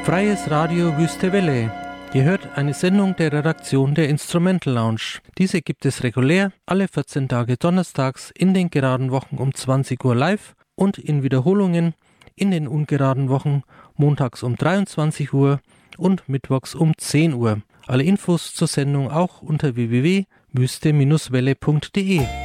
Freies Radio Wüste Welle. Ihr hört eine Sendung der Redaktion der Instrumental Lounge. Diese gibt es regulär alle 14 Tage donnerstags in den geraden Wochen um 20 Uhr live und in Wiederholungen in den ungeraden Wochen montags um 23 Uhr und mittwochs um 10 Uhr. Alle Infos zur Sendung auch unter www.wüste-welle.de.